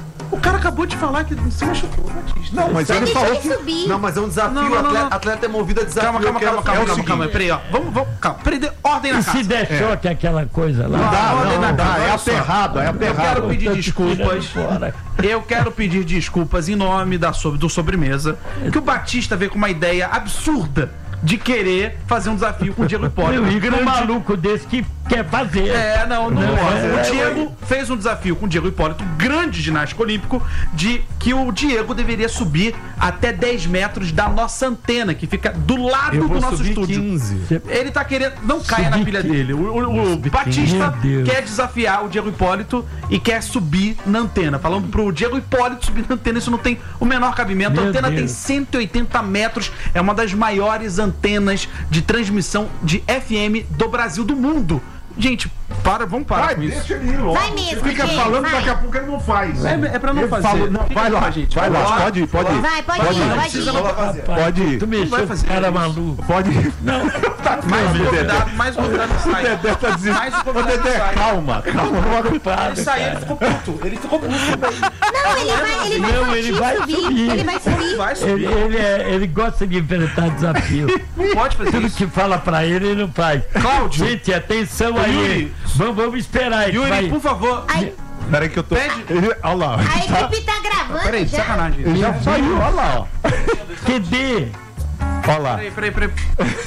O cara acabou de falar que se machucou, Batista. Não, mas Só ele deixa falou ele que... subir. Não, mas é um desafio. Não, não, não, atleta, não. atleta é movido a desafio. Calma, calma, eu quero calma, calma, é o calma, seguinte. calma. Peraí, ó. Vamos, vamos, calma. Peraí, dê ordem na E se casa. der choque aquela coisa lá? Não dá, Ordem não, na não dá, casa, é olha só. aterrado, é Eu quero aterrado. pedir Tô te desculpas. tirando fora. Eu quero pedir desculpas em nome da sobre, do sobremesa. Que o Batista veio com uma ideia absurda de querer fazer um desafio com o Diego Hipólito. Meu, e um maluco desse que quer fazer. É, não, não, Não, pode. é, O é, Diego fez um desafio com o Diego Hipólito, grande ginasta olímpico, de que o Diego deveria subir até dez metros da nossa antena, que fica do lado Eu do vou nosso subir estúdio. quinze. Ele tá querendo. Não caia na Subir pilha quinze. dele. O, o- o Batista Meu Deus. quer desafiar o Diego Hipólito e quer subir na antena. Falando pro Diego Hipólito subir na antena, isso não tem o menor cabimento. Meu a antena tem Deus. cento e oitenta metros, é uma das maiores antenas de transmissão de F M do Brasil, do mundo. Gente, para, vamos parar Vai, com isso. deixa ele ir logo. Vai mesmo, Fica Diego, falando, vai. daqui a pouco ele não faz. É, é pra não Ele fazer. falou, não, Fica vai lá, com a gente. vai lá, Vai pode ir, pode ir. Vai, pode Pode ir, ir. pode precisa ir. não fazer. Pode ir. Tu mexeu vai com fazer cara isso. maluco. Pode ir. Não, Mais um Dedé. convidado, mais um convidado O sai. Dedé tá dizendo. Mais um Ô, convidado Dedé, sai. calma, calma, não vai ocupar. Ele saiu, ele ficou puto. Ele ficou puto. Não, ele vai, ele vai Não, partir ele vai subir. subir. Ele vai subir. Vai ele, subir. ele, é- ele gosta de enfrentar desafio. Não pode fazer Tudo isso. que fala pra ele, ele não faz. Cláudio. Gente, atenção aí. Yuri. Vamos, vamos esperar. ele Yuri, vai- por favor. Ai, Peraí que eu tô. Pede. Ele- Olha lá. a equipe tá gravando Peraí, já. sacanagem. Ele já saiu, olha lá, ó. Que dê. Olha lá. Peraí, peraí, peraí.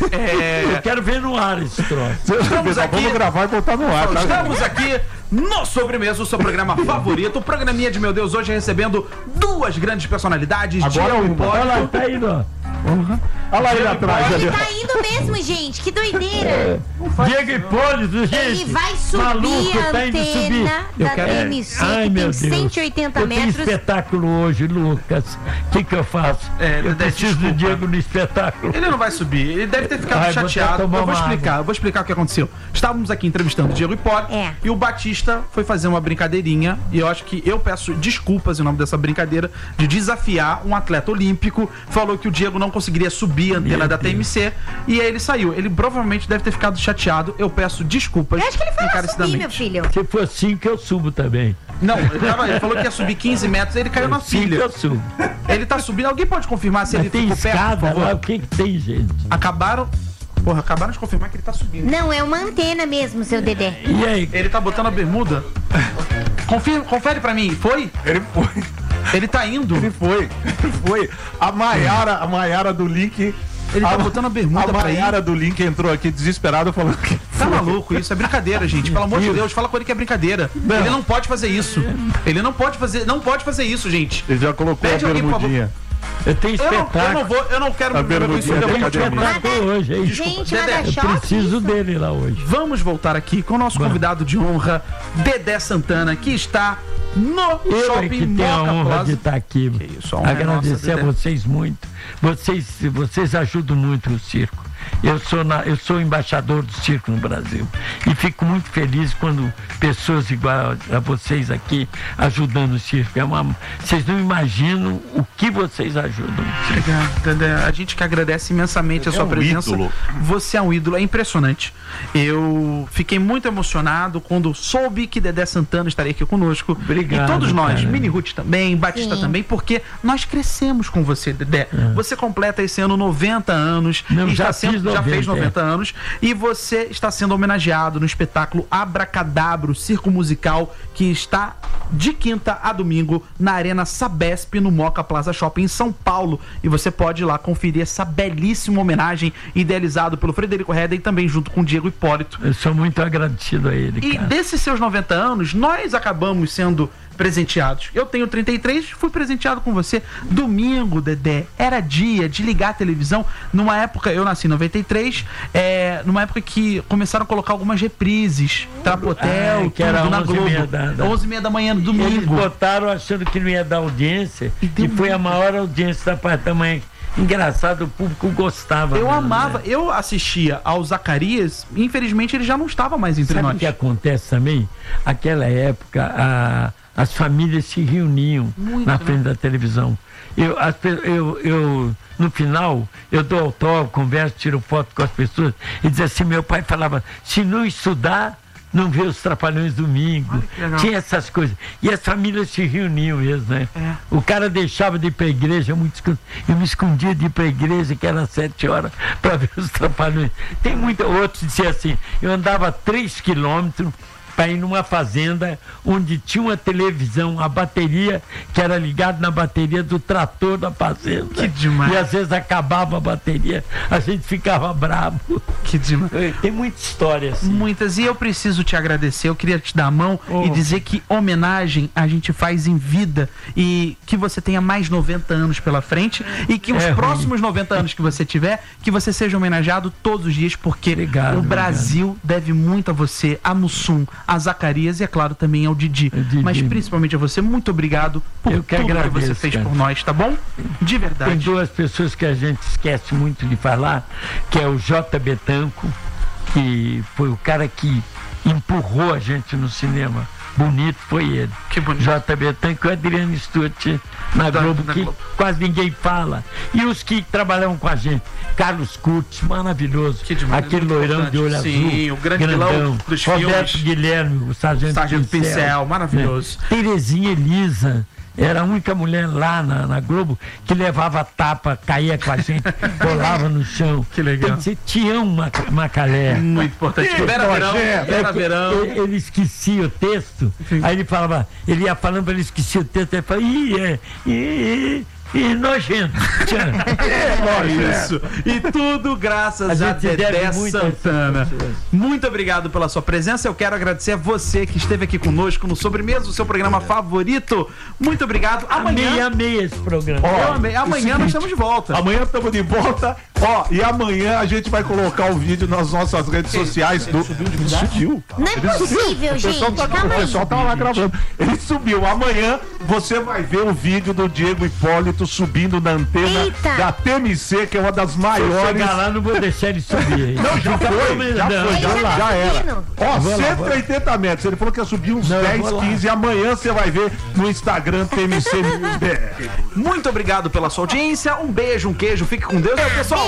É. Eu quero ver no ar esse troço. Estamos aqui- Vamos gravar e botar no ar, tá? Estamos aqui no Sobremesa, o seu programa favorito. O programinha de meu Deus hoje recebendo duas grandes personalidades. Agora Diego uma. Olha lá, Hipólito. tá indo, ó. Olha lá ele atrás ali. Ele tá indo mesmo, gente. Que doideira. Diego Hipólito, gente. Ele vai subir Maluco, a tá indo subir. antena Eu da quero- T M C, Ai, que meu tem Deus. cento e oitenta Eu tenho metros. espetáculo hoje, Lucas. O que que eu faço? É, eu Dedé, preciso do desculpa. Diego no espetáculo. Ele não vai subir, ele deve ter ficado Ai, vou até chateado. tomar Eu vou uma explicar, eu vou explicar o que aconteceu. Estávamos aqui entrevistando o Diego Hipólito É. e o Batista foi fazer uma brincadeirinha. E eu acho que eu peço desculpas em nome dessa brincadeira de desafiar um atleta olímpico. Falou que o Diego não conseguiria subir a antena Meu da T M C e aí ele saiu. Ele provavelmente deve ter ficado chateado. Eu peço desculpas Eu acho que ele foi lá subir, encarecidamente. meu filho. Se for cinco, eu subo também. Não, ele, tava- ele falou que ia subir quinze metros, ele caiu na Cinco, filha. eu subo. Ele tá subindo. Alguém pode confirmar se ele Mas tem ficou perto, por escada favor? lá, o que que tem, gente? Acabaram. Porra, acabaram de confirmar que ele tá subindo. Não, é uma antena mesmo, seu Dedé. E aí? Ele tá botando a bermuda. Confirma, confere pra mim, foi? Ele foi. Ele tá indo. Ele foi. Ele foi. A Maiara, a Maiara do Link. Ele tá a, botando a bermuda A pra ir. Maiara do Link entrou aqui desesperado falando que. Tá maluco isso? É brincadeira, gente. Pelo amor de Deus, fala com ele que é brincadeira. Ele não pode fazer isso. Ele não pode fazer, não pode fazer isso, gente. Ele já colocou Pede a alguém, por favor. bermudinha. Eu tenho Eu não, eu não espetáculo. vou, eu não quero A me envolver com isso. bermudinha Eu da tenho academia. Espetáculo hoje, hein? Gente, Dedé, nada Eu choque. preciso isso. dele lá hoje. Vamos voltar aqui com o nosso convidado de honra, Dedé Santana, que está no Eu é Shopping que tenho a Moca honra Plaza. de estar aqui. Que isso, a honra é Agradecer nossa, a Dedé. vocês muito. Vocês, vocês ajudam muito o circo. Eu sou, na, eu sou embaixador do circo no Brasil e fico muito feliz quando pessoas igual a vocês aqui ajudando o circo. É uma, vocês não imaginam o que vocês ajudam. Obrigado, Dedé. A gente que agradece imensamente a sua um presença. ídolo. Você é um ídolo, é impressionante. Eu fiquei muito emocionado quando soube que Dedé Santana estaria aqui conosco. Obrigado, e todos nós, cara. Mini Ruth também, Batista Sim. também, porque nós crescemos com você, Dedé. É. Você completa esse ano noventa anos. Não, e já está sendo, fiz já fez noventa, noventa anos. E você está sendo homenageado no espetáculo Abracadabra, circo musical, que está de quinta a domingo na Arena Sabesp, no Moca Plaza Shopping, em São Paulo. E você pode ir lá conferir essa belíssima homenagem idealizado pelo Frederico Redder e também junto com o Diego Hipólito. Eu sou muito agradecido a ele, E cara. desses seus noventa anos, nós acabamos sendo presenteados. Eu tenho trinta e três, fui presenteado com você. Domingo, Dedé, era dia de ligar a televisão. Numa época, eu nasci em noventa e três, é, numa época que começaram a colocar algumas reprises. Trapotel, Ah, que era tudo na onze e Globo. meia da- da- onze e meia da manhã no Eles domingo. botaram achando que não ia dar audiência E e, deu foi a muito. maior audiência da parte da manhã. Engraçado, o público gostava. Eu mesmo, amava, né? eu assistia ao Zacarias, infelizmente ele já não estava mais entre Sabe nós. o que acontece também? Aquela época, a- as famílias se reuniam Muito, na né? frente da televisão. Eu, as pe- eu, eu, no final, eu dou autógrafo, converso, tiro foto com as pessoas e diz assim, meu pai falava, se não estudar, não vê os Trapalhões domingo. Olha que legal. Tinha essas coisas. E as famílias se reuniam mesmo, né? É. O cara deixava de ir pra igreja, muito escon- eu me escondia de ir pra igreja, que era sete horas, para ver os Trapalhões. Tem muita, outros diziam assim, eu andava três quilômetros para ir numa fazenda onde tinha uma televisão, a bateria que era ligada na bateria do trator da fazenda. Que demais. E às vezes acabava a bateria, a gente ficava bravo. Que demais. Tem muita história assim. Muitas, e eu preciso te agradecer, eu queria te dar a mão Oh. e dizer que homenagem a gente faz em vida e que você tenha mais noventa anos pela frente e que os É ruim. próximos noventa anos que você tiver, que você seja homenageado todos os dias, porque Obrigado, o obrigado. Brasil deve muito a você, a Mussum, a Zacarias e, é claro, também ao Didi. É, Didi. Mas principalmente a você, muito obrigado por Eu que tudo que você agradeço, fez cara. por nós, tá bom? De Tem verdade. duas pessoas que a gente esquece muito de falar, que é o J. Betanco, que foi o cara que empurrou a gente no cinema. Bonito foi ele. Que bonito. J. Betanco e o Adriano Stuart na Da- Globo, na que Globo. quase ninguém fala. E os que trabalham com a gente. Carlos Curtis, maravilhoso. Que demais, Aquele muito loirão de olho importante. azul. Sim, o grande vilão grandão. dos Roberto filmes. Guilherme, o Sargento, Sargento Pincel, maravilhoso. né? Terezinha Elisa. Era a única mulher lá na, na Globo que levava tapa, caía com a gente, rolava no chão. Que legal. Tem que ser Tião Mac- Macalé. Muito importante. Que Vera Verão, projeto. Vera É que Verão. Ele, ele esquecia o texto, aí ele falava, ele ia falando, ele esquecia o texto, ele falava, ih, é, ih, ih, nojento. Tchan. Isso. E tudo graças A a, gente Dedé deve muito a essas Santana. pessoas. Muito obrigado pela sua presença. Eu quero agradecer a você que esteve aqui conosco no Sobremesa, o seu programa favorito. Muito obrigado. Amei, Amanhã. amei esse programa. Eu amei. Amanhã nós estamos de volta. Amanhã estamos de volta. Ó, e amanhã a gente vai colocar o vídeo nas nossas redes sociais do. Subiu. Não é possível, O pessoal gente. tá, o Calma aí. pessoal tá lá gravando. Ele subiu. Amanhã você vai ver o vídeo do Diego Hipólito subindo na antena Eita. da T M C, que é uma das Se eu maiores. chegar lá, não vou deixar ele subir. Não, já foi, já Não, foi, Ele já, já tá já era. subindo. Ó, Vou lá, cento e oitenta metros. Ele falou que ia subir uns Não, eu dez, vou lá. quinze. Amanhã você vai ver no Instagram T M C News B R. Muito obrigado pela sua audiência. Um beijo, um queijo. Fique com Deus. É, pessoal.